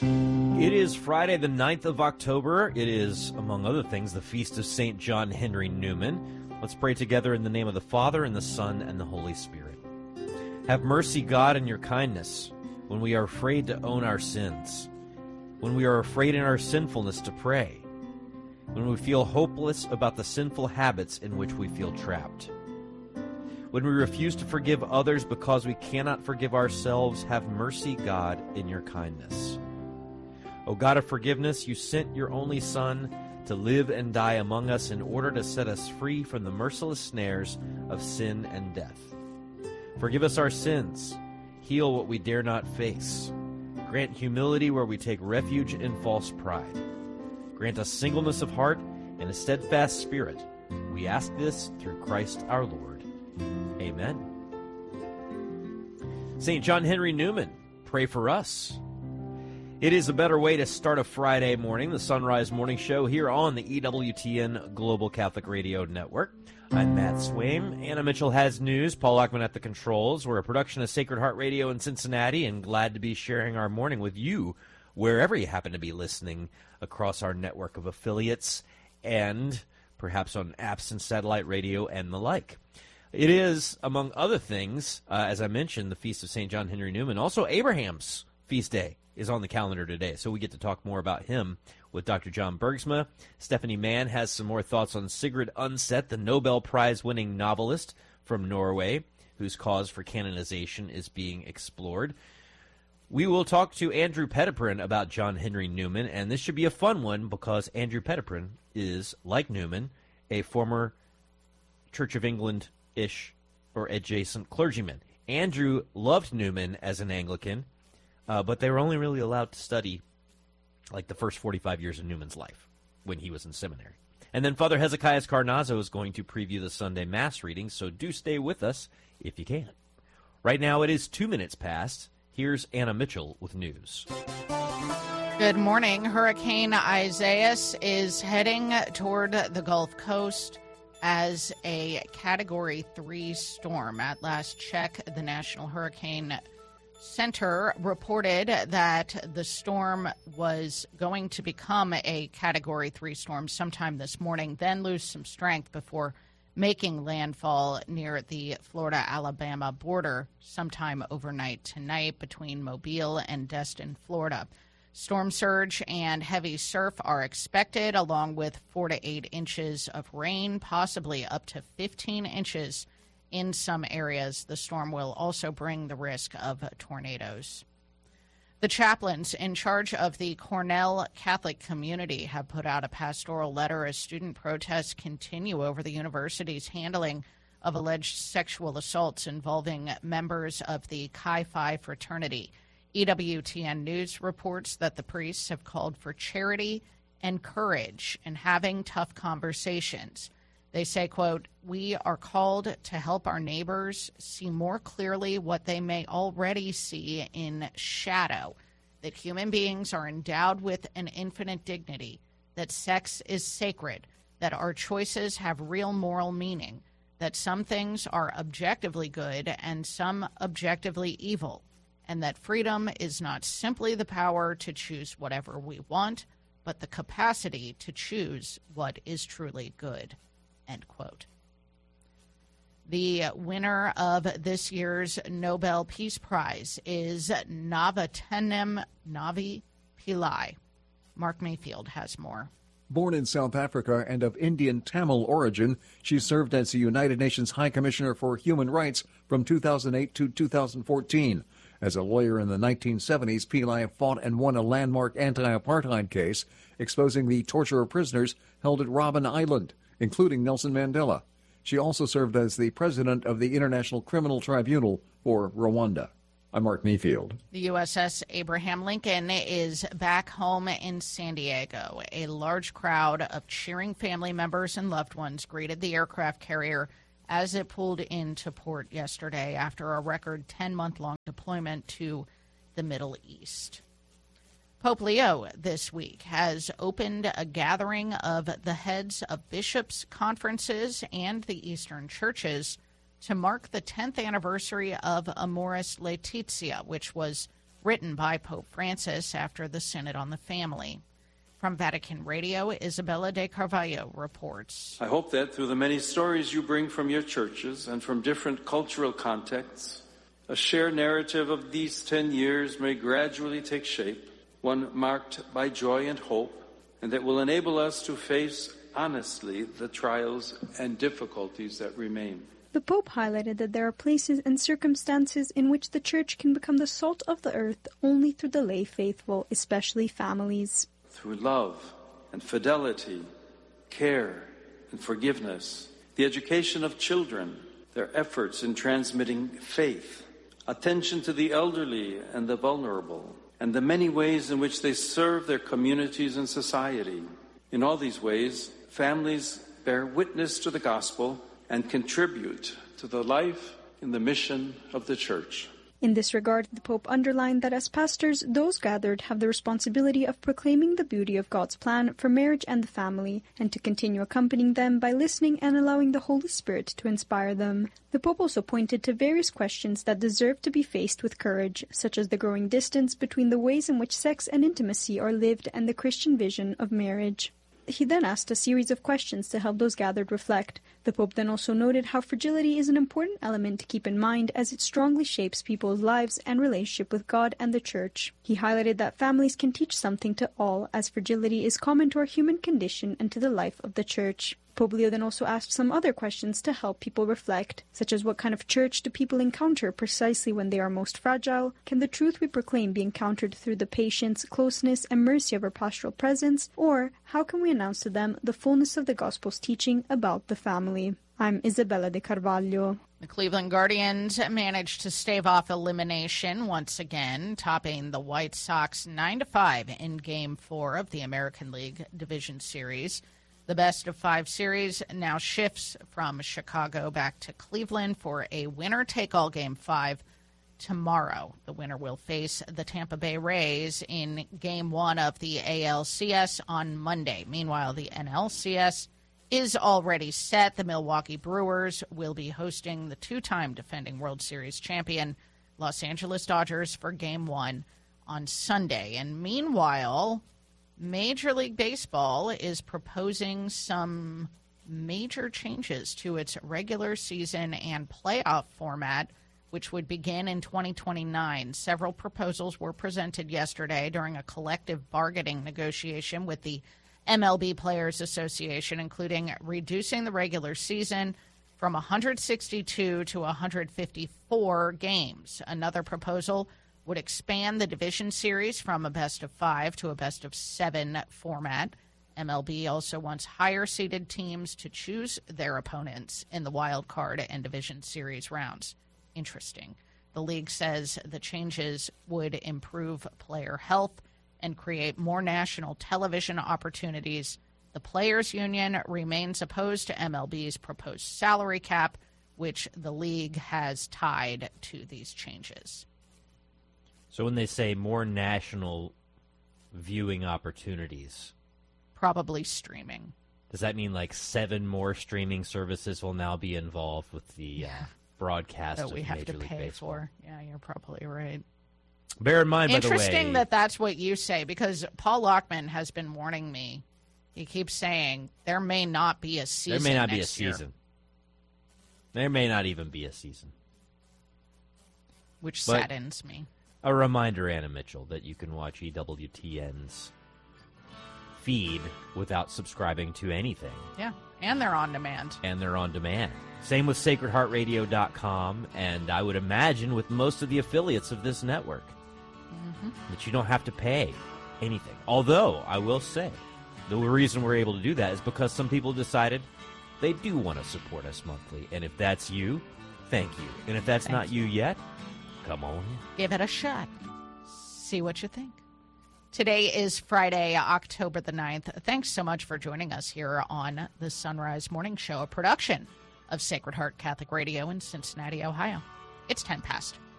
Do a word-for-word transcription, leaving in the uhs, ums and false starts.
It is Friday, the ninth of October. It is, among other things, the feast of Saint John Henry Newman. Let's pray together in the name of the Father, and the Son, and the Holy Spirit. Have mercy, God, in your kindness, when we are afraid to own our sins, when we are afraid in our sinfulness to pray, when we feel hopeless about the sinful habits in which we feel trapped, when we refuse to forgive others because we cannot forgive ourselves. Have mercy, God, in your kindness. O God of forgiveness, you sent your only Son to live and die among us in order to set us free from the merciless snares of sin and death. Forgive us our sins, heal what we dare not face, grant humility where we take refuge in false pride, grant us singleness of heart and a steadfast spirit. We ask this through Christ our Lord. Amen. Saint John Henry Newman, pray for us. It is a better way to start a Friday morning, the Sunrise Morning Show here on the E W T N Global Catholic Radio Network. I'm Matt Swaim. Anna Mitchell has news. Paul Ackman at the controls. We're a production of Sacred Heart Radio in Cincinnati, and glad to be sharing our morning with you wherever you happen to be listening across our network of affiliates and perhaps on apps and satellite radio and the like. It is, among other things, uh, as I mentioned, the Feast of Saint John Henry Newman, also Abraham's feast day is on the calendar today, so we get to talk more about him with Doctor John Bergsma. Stephanie Mann has some more thoughts on Sigrid Undset, the Nobel Prize-winning novelist from Norway, whose cause for canonization is being explored. We will talk to Andrew Petiprin about John Henry Newman, and this should be a fun one because Andrew Petiprin is, like Newman, a former Church of England-ish or adjacent clergyman. Andrew loved Newman as an Anglican, Uh, but they were only really allowed to study like the first forty-five years of Newman's life when he was in seminary. And then Father Hezekiah Carnazzo is going to preview the Sunday Mass reading, so do stay with us if you can. Right now it is two minutes past. Here's Anna Mitchell with news. Good morning. Hurricane Isaias is heading toward the Gulf Coast as a Category three storm. At last check, the National Hurricane Center reported that the storm was going to become a Category three storm sometime this morning, then lose some strength before making landfall near the Florida-Alabama border sometime overnight tonight between Mobile and Destin, Florida. Storm surge and heavy surf are expected, along with four to eight inches of rain, possibly up to fifteen inches in some areas. The storm will also bring the risk of tornadoes. The chaplains in charge of the Cornell Catholic community have put out a pastoral letter as student protests continue over the university's handling of alleged sexual assaults involving members of the Chi Phi fraternity. E W T N News reports that the priests have called for charity and courage in having tough conversations. They say, quote, "We are called to help our neighbors see more clearly what they may already see in shadow, that human beings are endowed with an infinite dignity, that sex is sacred, that our choices have real moral meaning, that some things are objectively good and some objectively evil, and that freedom is not simply the power to choose whatever we want, but the capacity to choose what is truly good." End quote. The winner of this year's Nobel Peace Prize is Navatenem Navi Pillai. Mark Mayfield has more. Born in South Africa and of Indian Tamil origin, she served as the United Nations High Commissioner for Human Rights from two thousand eight to two thousand fourteen. As a lawyer in the nineteen seventies, Pillai fought and won a landmark anti-apartheid case exposing the torture of prisoners held at Robben Island, including Nelson Mandela. She also served as the president of the International Criminal Tribunal for Rwanda. I'm Mark Mayfield. The U S S Abraham Lincoln is back home in San Diego. A large crowd of cheering family members and loved ones greeted the aircraft carrier as it pulled into port yesterday after a record ten-month-long deployment to the Middle East. Pope Leo this week has opened a gathering of the heads of bishops' conferences and the Eastern churches to mark the tenth anniversary of Amoris Laetitia, which was written by Pope Francis after the Synod on the Family. From Vatican Radio, Isabella de Carvalho reports. I hope that through the many stories you bring from your churches and from different cultural contexts, a shared narrative of these ten years may gradually take shape, one marked by joy and hope, and that will enable us to face honestly the trials and difficulties that remain. The Pope highlighted that there are places and circumstances in which the Church can become the salt of the earth only through the lay faithful, especially families. Through love and fidelity, care and forgiveness, the education of children, their efforts in transmitting faith, attention to the elderly and the vulnerable, and the many ways in which they serve their communities and society. In all these ways, families bear witness to the gospel and contribute to the life and the mission of the Church. In this regard, the Pope underlined that as pastors, those gathered have the responsibility of proclaiming the beauty of God's plan for marriage and the family, and to continue accompanying them by listening and allowing the Holy Spirit to inspire them. The Pope also pointed to various questions that deserve to be faced with courage, such as the growing distance between the ways in which sex and intimacy are lived and the Christian vision of marriage. He then asked a series of questions to help those gathered reflect. The Pope then also noted how fragility is an important element to keep in mind as it strongly shapes people's lives and relationship with God and the Church. He highlighted that families can teach something to all, as fragility is common to our human condition and to the life of the Church. Pope Leo then also asked some other questions to help people reflect, such as what kind of church do people encounter precisely when they are most fragile? Can the truth we proclaim be encountered through the patience, closeness, and mercy of our pastoral presence? Or how can we announce to them the fullness of the Gospel's teaching about the family? I'm Isabella de Carvalho. The Cleveland Guardians managed to stave off elimination once again, topping the White Sox nine to five in Game four of the American League Division Series. The best of five series now shifts from Chicago back to Cleveland for a winner-take-all Game five tomorrow. The winner will face the Tampa Bay Rays in Game one of the A L C S on Monday. Meanwhile, the N L C S is already set. The Milwaukee Brewers will be hosting the two-time defending World Series champion Los Angeles Dodgers for Game one on Sunday. And meanwhile, Major League Baseball is proposing some major changes to its regular season and playoff format, which would begin in twenty twenty-nine. Several proposals were presented yesterday during a collective bargaining negotiation with the M L B Players Association, including reducing the regular season from one hundred sixty-two to one hundred fifty-four games. Another proposal would expand the division series from a best of five to a best of seven format. M L B also wants higher-seeded teams to choose their opponents in the wild card and division series rounds. Interesting. The league says the changes would improve player health and create more national television opportunities. The Players Union remains opposed to M L B's proposed salary cap, which the league has tied to these changes. So when they say more national viewing opportunities, probably streaming. Does that mean like seven more streaming services will now be involved with the yeah. uh, broadcast that of we have Major to League pay Baseball? for? Yeah, you're probably right. Bear in mind, by the way, interesting that that's what you say, because Paul Lockman has been warning me. He keeps saying there may not be a season. There may not be a next season. Year. There may not even be a season. Which but saddens me. A reminder, Anna Mitchell, that you can watch E W T N's feed without subscribing to anything. Yeah, and they're on demand. And they're on demand. Same with sacred heart radio dot com, and I would imagine with most of the affiliates of this network, mm-hmm. that you don't have to pay anything. Although, I will say, the reason we're able to do that is because some people decided they do want to support us monthly. And if that's you, thank you. And if that's thank not you. you yet, come on in. Give it a shot. See what you think. Today is Friday, October the ninth. Thanks so much for joining us here on the Sunrise Morning Show, a production of Sacred Heart Catholic Radio in Cincinnati, Ohio. It's ten past.